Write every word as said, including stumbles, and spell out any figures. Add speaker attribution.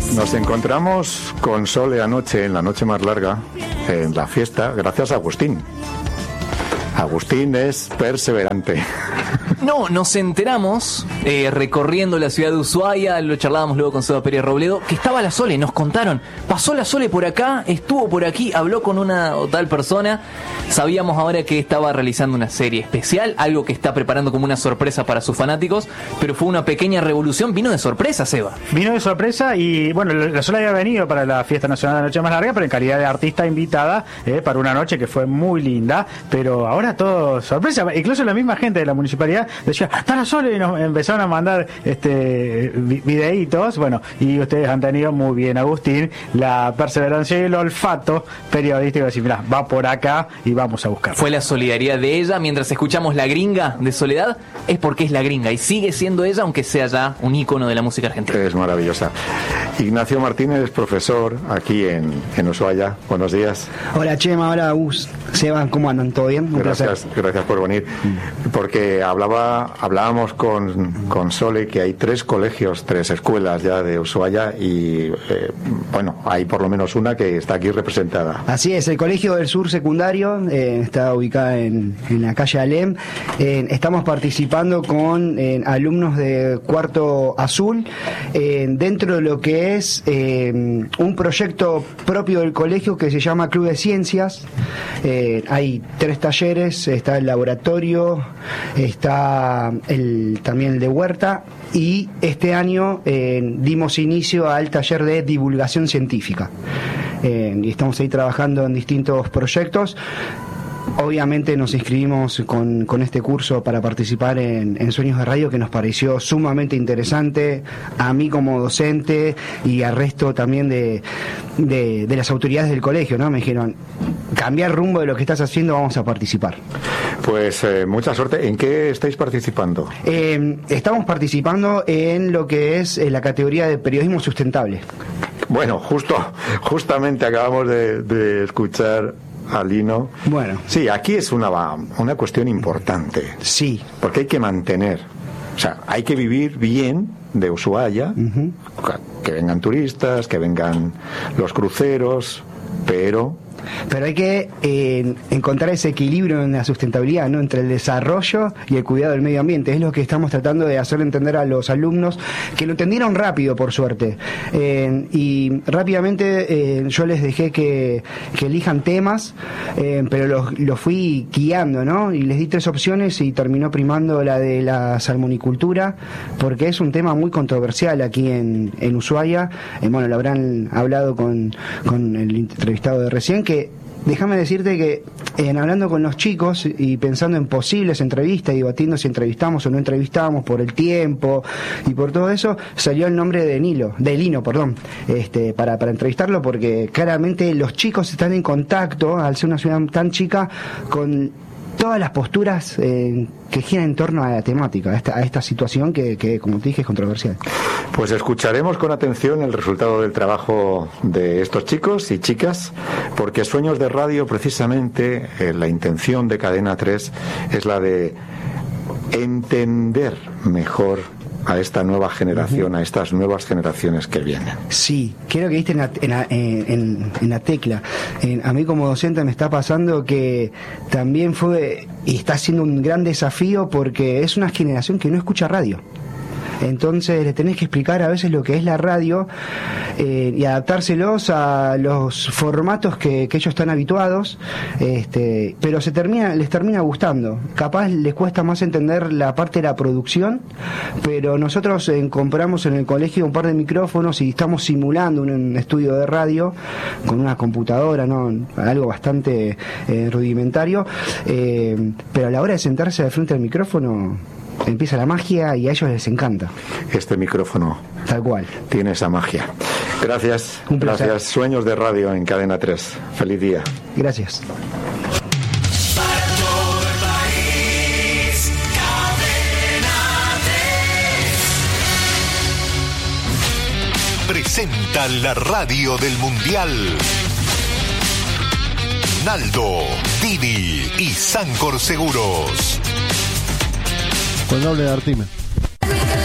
Speaker 1: Nos encontramos con Sole anoche, en la noche más larga, en la fiesta, gracias a Agustín. Agustín es perseverante.
Speaker 2: No, nos enteramos, eh, recorriendo la ciudad de Ushuaia, lo charlábamos luego con Seba Pérez Robledo, que estaba la Sole, nos contaron, pasó la Sole por acá, estuvo por aquí, habló con una o tal persona, sabíamos ahora que estaba realizando una serie especial, algo que está preparando como una sorpresa para sus fanáticos, pero fue una pequeña revolución, vino de sorpresa, Seba.
Speaker 3: Vino de sorpresa y, bueno, la Sole había venido para la Fiesta Nacional de la Noche Más Larga, pero en calidad de artista invitada, eh, para una noche que fue muy linda, pero ahora todo sorpresa, incluso la misma gente de la municipalidad decía, está la Sole, y nos empezaron a mandar este videitos, bueno, y ustedes han tenido muy bien, Agustín, la perseverancia y el olfato periodístico de decir, mirá, va por acá y vamos a buscar.
Speaker 2: Fue la solidaridad de ella, mientras escuchamos La Gringa de Soledad, es porque es la gringa y sigue siendo ella, aunque sea ya un ícono de la música argentina.
Speaker 1: Es maravillosa. Ignacio Martínez, profesor aquí en, en Ushuaia, buenos días.
Speaker 4: Hola Chema, hola Gus, Seba, ¿cómo andan? ¿Todo bien? Un
Speaker 1: gracias,
Speaker 4: placer.
Speaker 1: Gracias por venir, porque hablaba, hablábamos con, con Sole que hay tres colegios, tres escuelas ya de Ushuaia y eh, bueno, hay por lo menos una que está aquí representada.
Speaker 4: Así es, el Colegio del Sur Secundario eh, está ubicada en, en la calle Alem. Eh, estamos participando con eh, alumnos de Cuarto Azul eh, dentro de lo que es eh, un proyecto propio del colegio que se llama Club de Ciencias. Eh, hay tres talleres, está el laboratorio, está el, también el de huerta, y este año eh, dimos inicio al taller de divulgación científica. Eh, y estamos ahí trabajando en distintos proyectos. Obviamente nos inscribimos con, con este curso para participar en, en Sueños de Radio, que nos pareció sumamente interesante a mí como docente y al resto también de, de, de las autoridades del colegio, ¿no? Me dijeron, cambiar rumbo de lo que estás haciendo, vamos a participar.
Speaker 1: Pues eh, mucha suerte. ¿En qué estáis participando?
Speaker 4: Eh, estamos participando en lo que es eh, la categoría de periodismo sustentable.
Speaker 1: Bueno, justo, justamente acabamos de, de escuchar a Lino.
Speaker 4: Bueno.
Speaker 1: Sí, aquí es una, una cuestión importante.
Speaker 4: Sí.
Speaker 1: Porque hay que mantener, o sea, hay que vivir bien de Ushuaia, uh-huh. que vengan turistas, que vengan los cruceros, pero...
Speaker 4: Pero hay que eh, encontrar ese equilibrio en la sustentabilidad, ¿no? Entre el desarrollo y el cuidado del medio ambiente. Es lo que estamos tratando de hacer entender a los alumnos, que lo entendieron rápido, por suerte. Eh, y rápidamente eh, yo les dejé que, que elijan temas, eh, pero los, los fui guiando, ¿no? Y les di tres opciones y terminó primando la de la salmonicultura, porque es un tema muy controversial aquí en, en Ushuaia. Eh, bueno, lo habrán hablado con, con el entrevistado de recién, que déjame decirte que en hablando con los chicos y pensando en posibles entrevistas y debatiendo si entrevistamos o no entrevistamos por el tiempo y por todo eso, salió el nombre de Nilo, de Lino, perdón, este, para, para entrevistarlo, porque claramente los chicos están en contacto, al ser una ciudad tan chica, con todas las posturas eh, que giran en torno a la temática, a esta, a esta situación que, que, como te dije, es controversial.
Speaker 1: Pues escucharemos con atención el resultado del trabajo de estos chicos y chicas, porque Sueños de Radio, precisamente, eh, la intención de Cadena tres es la de entender mejor a esta nueva generación, uh-huh. a estas nuevas generaciones que vienen.
Speaker 4: Sí, creo que viste en la, en la, en, en la tecla. En, a mí como docente me está pasando que también fue y está siendo un gran desafío, porque es una generación que no escucha radio. Entonces le tenés que explicar a veces lo que es la radio eh, y adaptárselos a los formatos que, que ellos están habituados, este, pero se termina, les termina gustando. Capaz les cuesta más entender la parte de la producción, pero nosotros eh, compramos en el colegio un par de micrófonos y estamos simulando un, un estudio de radio con una computadora, ¿no? Algo bastante eh, rudimentario, eh, pero a la hora de sentarse al frente del micrófono empieza la magia y a ellos les encanta.
Speaker 1: Este micrófono
Speaker 4: tal cual
Speaker 1: tiene esa magia. Gracias.
Speaker 4: Un placer.
Speaker 1: Gracias. Sueños de Radio en Cadena tres. Feliz día.
Speaker 4: Gracias.
Speaker 5: Presenta la radio del Mundial. Naldo, Didi y Sancor Seguros.
Speaker 6: Con doble de Artime.